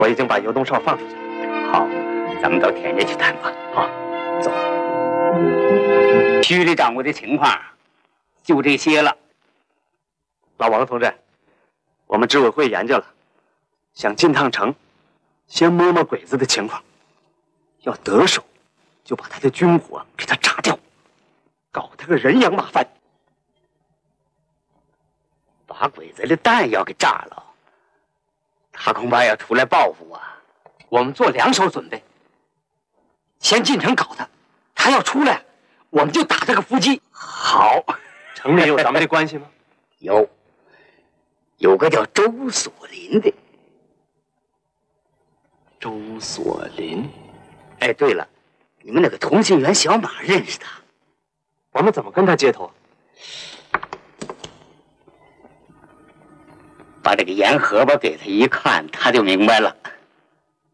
我已经把尤东少放出去了。 好，咱们到田家去谈吧。 好， 走。区里掌握的情况就这些了。 老王同志，我们执委会研究了，想进趟城，先摸摸鬼子的情况，要得手，就把他的军火给他炸掉，搞他个人仰马翻。 把鬼子的弹药给炸了，他恐怕要出来报复啊！ 我们做2手准备，先进城搞他，他要出来，我们就打他个伏击。 好， 城里有咱们的关系吗？ 有个叫周锁林的。 周锁林。 哎，对了，你们那个同心圆小马认识他？ 我们怎么跟他接头？ 把这个盐荷包给他一看，他就明白了。